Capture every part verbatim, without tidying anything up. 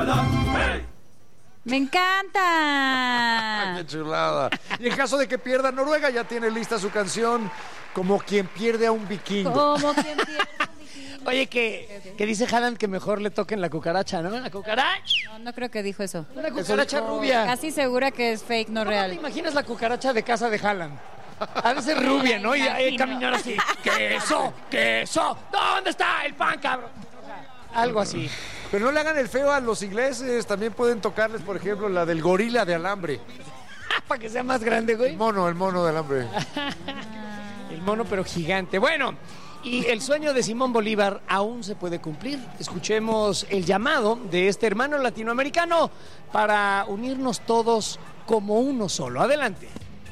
Haaland, hey. ¡Me encanta! ¡Qué chulada! Y en caso de que pierda Noruega, ya tiene lista su canción Como quien pierde a un vikingo. Como quien pierde a un vikingo. Oye, que, que dice Haaland que mejor le toquen la cucaracha, ¿no? La cucaracha. No, no creo que dijo eso. Una cucaracha rubia. Casi segura que es fake, no ¿Cómo real. te imaginas la cucaracha de casa de Haaland? Ha de ser rubia, ¿no? Y hay que caminar así. ¡Queso! ¡Queso! ¿Dónde está el pan, cabrón? Algo así. Pero no le hagan el feo a los ingleses. También pueden tocarles, por ejemplo, la del gorila de alambre. Para que sea más grande, güey. El mono, el mono de alambre. El mono, pero gigante. Bueno, y el sueño de Simón Bolívar aún se puede cumplir. Escuchemos el llamado de este hermano latinoamericano para unirnos todos como uno solo. Adelante.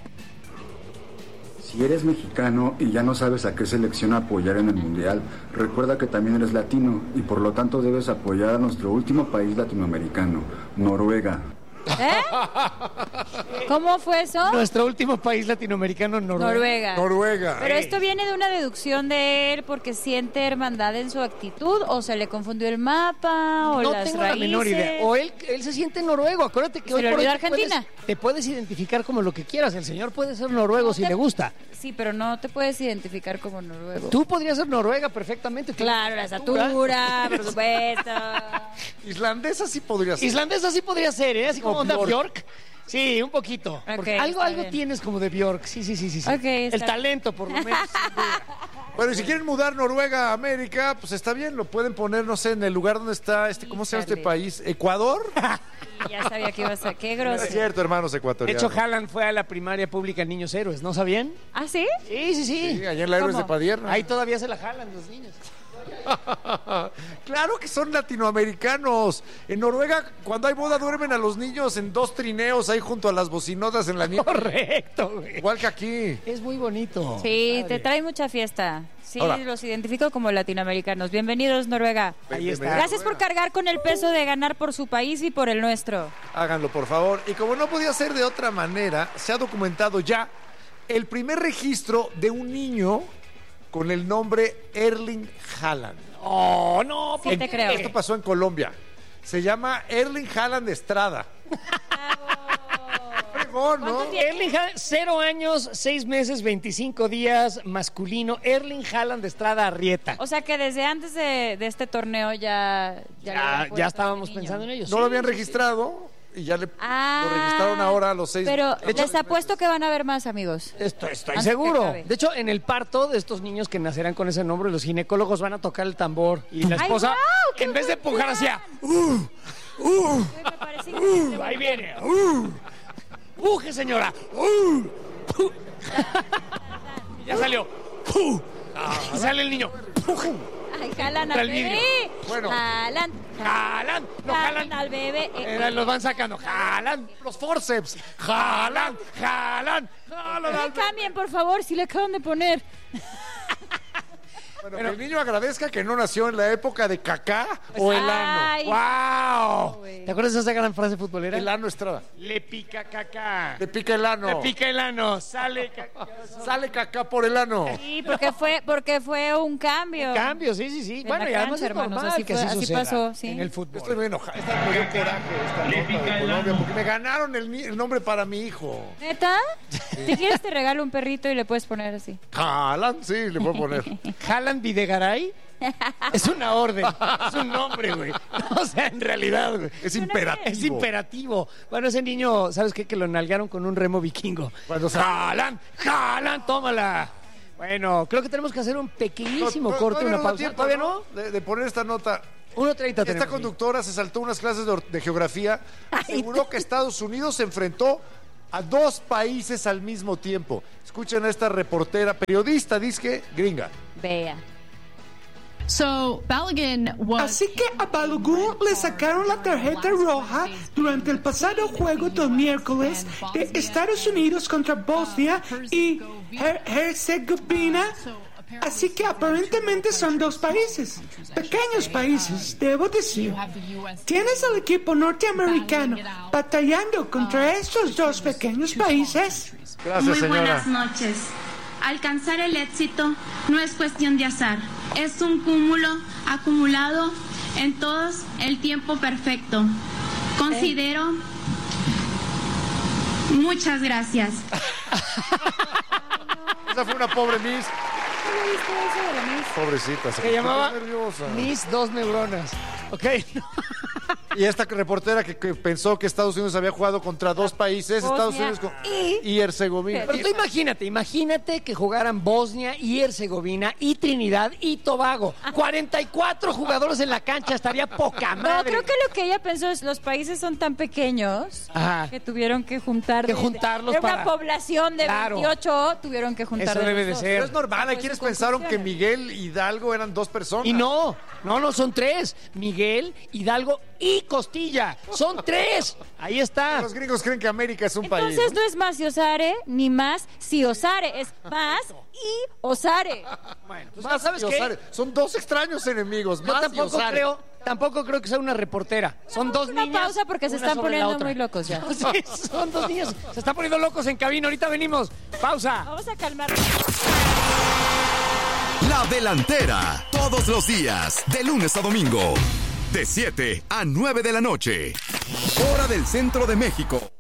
Si eres mexicano y ya no sabes a qué selección apoyar en el Mundial, recuerda que también eres latino y por lo tanto debes apoyar a nuestro último país latinoamericano, Noruega. ¿Eh? ¿Cómo fue eso? Nuestro último país latinoamericano, Noruega. Noruega. Noruega. Pero esto viene de una deducción de él porque siente hermandad en su actitud, o se le confundió el mapa, o No las tengo raíces. la menor idea. O él, él se siente noruego. Acuérdate que Se hoy le por hoy olvidó te Argentina. puedes, te puedes identificar como lo que quieras. El señor puede ser noruego No si te- le gusta. Sí, pero no te puedes identificar como noruego. Tú podrías ser noruega perfectamente. Claro, la estatura, por supuesto. Islandesa sí podría ser. Islandesa sí podría ser, ¿eh? Así como O onda Bjork. Bjork. Sí, un poquito. Ok, Porque algo, está algo bien. tienes como de Bjork. Sí, sí, sí, sí. sí. Ok, está El talento, por lo menos. sin duda. Bueno, y si quieren mudar Noruega a América, pues está bien, lo pueden poner, no sé, en el lugar donde está, este, ¿cómo se llama este Híjole. país? ¿Ecuador? Y ya sabía que iba a ser. Qué Es grosero. cierto, hermanos De ecuatorianos. hecho, Haaland fue a la primaria pública Niños Héroes, ¿no sabían? ¿Ah, sí? Sí, sí, sí. Sí, allá en la Héroes ¿Cómo? de Padierna. Ahí todavía se la jalan los niños. Claro que son latinoamericanos. En Noruega, cuando hay boda, duermen a los niños en dos trineos ahí junto a las bocinotas en la nieve. Correcto, güey. Igual que aquí. Es muy bonito. Sí, Padre. te trae mucha fiesta. Sí, Ahora. los identifico como latinoamericanos. Bienvenidos, Noruega. Ahí está. Gracias por cargar con el peso de ganar por su país y por el nuestro. Háganlo, por favor. Y como no podía ser de otra manera, se ha documentado ya el primer registro de un niño con el nombre Erling Haaland. Oh, no. Sí, ¿por te qué? creo. Esto pasó en Colombia. Se llama Erling Haaland Estrada. Fregón, ¿no? ¿Cuánto tiene? Erling Haaland, cero años, seis meses, veinticinco días, masculino. Erling Haaland de Estrada Arrieta. O sea que desde antes de, de este torneo ya... Ya, Ya, le habían puesto ya a estábamos este niño. pensando en ellos. No Sí, lo habían sí, sí. registrado y ya le Ah, lo registraron ahora a los seis. Pero a los les seis apuesto que van a haber más, amigos. Esto, estoy Antes que seguro. acabe. De hecho, en el parto de estos niños que nacerán con ese nombre, los ginecólogos van a tocar el tambor y la ¡Ay, esposa, guau! ¡Qué en vez de buen empujar plan! hacia, uh, uh, Me parece increíble. uh, ahí viene, uh, puje señora, uh, uh. Y ya salió, uh, y sale el niño, puje. Ay, jalan Contra al el vidrio. bebé. Bueno. Jalan. Jalan, no jalan, al bebé. Eh, Eh, los van sacando, jalan, Los forceps. jalan, jalan, jalan, no al le cambien, por favor, si le acaban de poner. Bueno, que el niño agradezca que no nació en la época de Kaká o el ano. Ay, ¡Wow! güey. ¿Te acuerdas de esa gran frase futbolera? El ano Estrada. Le pica caca. Le pica el ano. Le pica el ano, sale caca. Sale Kaká por el ano. Sí, porque fue, porque fue un cambio. Cambio, sí, sí, sí. En Bueno, la y además cancha, es hermanos, normal así que fue- así así suceda pasó, sí. en el fútbol. Estoy muy enojado. Esta me dio coraje esta nota de Colombia porque me ganaron el, ni- el nombre para mi hijo. ¿Neta? Si quieres te regalo un perrito y le puedes poner así. Haaland, sí, le puedo poner. Haaland Videgaray es una orden, es un nombre, güey. O sea, en realidad, güey. Es imperativo. Es imperativo. Bueno, ese niño, ¿sabes qué? Que lo nalgaron con un remo vikingo. Cuando se- Haaland, Haaland, tómala. Bueno, creo que tenemos que hacer un pequeñísimo No, corte, todavía una no da pausa. tiempo, ¿Todavía no? De, de poner esta nota. uno treinta Esta tenemos. conductora se saltó unas clases de, or- de geografía. Aseguró que Estados Unidos se enfrentó a dos países al mismo tiempo. Escuchen a esta reportera, periodista, disque gringa. Vea. So Balogun was Así que a Balogun le sacaron la tarjeta roja durante el pasado juego del miércoles de Estados Unidos contra Bosnia y Her- Herzegovina. Así que aparentemente son dos países, pequeños países, debo decir. ¿Tienes al equipo norteamericano batallando contra estos dos pequeños países? Gracias, Muy señora. buenas noches. Alcanzar el éxito no es cuestión de azar, es un cúmulo acumulado en todo el tiempo perfecto. Considero... Muchas gracias. Esa fue una pobre Miss. ¿No viste eso de la Miss? Pobrecita. Se llamaba nerviosa. Miss Dos Neuronas. Ok. Y esta reportera que, que pensó que Estados Unidos había jugado contra dos países, Bosnia Estados Unidos con, y- y Herzegovina. Pero tú imagínate, imagínate que jugaran Bosnia y Herzegovina y Trinidad y Tobago. cuarenta y cuatro jugadores en la cancha, estaría poca No, madre. creo que lo que ella pensó es los países son tan pequeños Ajá. que tuvieron que juntar. Que de- juntarlos de una para- población de Claro. veintiocho, tuvieron que juntar. Eso de debe los de dos. ser. Pero es normal, hay Pues quienes su pensaron que conclusión. Miguel Hidalgo eran dos personas. Y no, no, no, son tres. Miguel, Hidalgo y Costilla. Son tres. Ahí está. Los gringos creen que América es un Entonces país. no es más si osare, ni más si osare, es más y osare. Bueno, pues, Más ¿sabes y qué? Osare. Son dos extraños enemigos. Yo Más y tampoco Osare. creo, tampoco creo que sea una reportera. Son dos una niñas. pausa porque se una están sobre la poniendo otra. muy locos ya. Sí, son dos niños. Se están poniendo locos en cabina. Ahorita venimos. Pausa. Vamos a calmar. La Delantera, todos los días, de lunes a domingo, de siete a nueve de la noche, hora del centro de México.